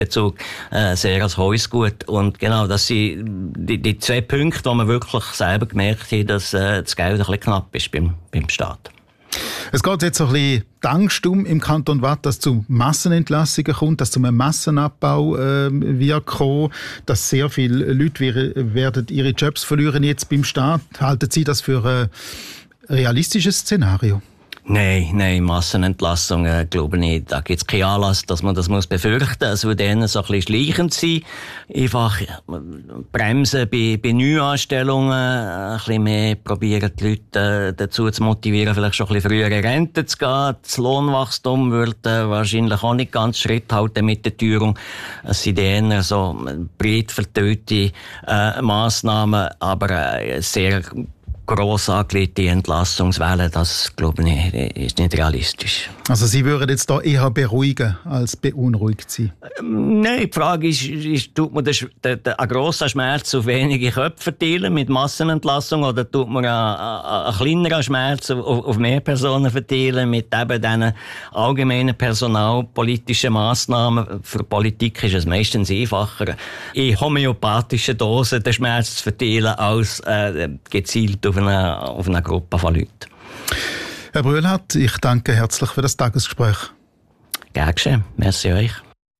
Bezug sehr als Hausgut. Und genau, das sind die zwei Punkte, wo man wirklich selber gemerkt hat, dass das Geld ein bisschen knapp ist beim Staat. Es geht jetzt so ein bisschen die Angst im Kanton Waadt, dass es zu Massenentlassungen kommt, dass es zu einem Massenabbau wird kommen, dass sehr viele Leute werden ihre Jobs verlieren jetzt beim Staat. Halten Sie das für ein realistisches Szenario? Nein, Massenentlassungen glaube ich nicht. Da gibt es keinen Anlass, dass man das befürchten muss. Es würde denen so ein bisschen schleichend sein. Einfach bremsen bei Neuanstellungen, ein bisschen mehr probieren die Leute dazu zu motivieren, vielleicht schon ein bisschen früher in Rente zu gehen. Das Lohnwachstum würde wahrscheinlich auch nicht ganz Schritt halten mit der Teuerung. Es sind eher so breit verteilte Massnahmen, aber sehr gross angelegte Entlassungswelle, das glaube ich ist nicht realistisch. Also Sie würden jetzt da eher beruhigen als beunruhigt sein? Nein, die Frage ist tut man einen grossen Schmerz auf wenige Köpfe verteilen mit Massenentlassung oder tut man einen kleineren Schmerz auf mehr Personen verteilen mit eben diesen allgemeinen personalpolitischen Massnahmen? Für die Politik ist es meistens einfacher, in homöopathischen Dosen den Schmerz zu verteilen, als gezielt auf eine Gruppe von Leuten. Herr Brühlhardt, ich danke herzlich für das Tagesgespräch. Gern geschehen. Merci euch.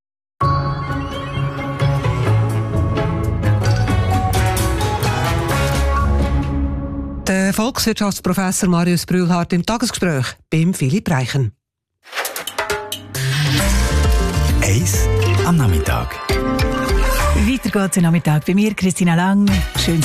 Der Volkswirtschaftsprofessor Marius Brühlhardt im Tagesgespräch beim Philipp Reichen. 1 am Nachmittag. Weiter geht's am Nachmittag bei mir, Christina Lang. Schön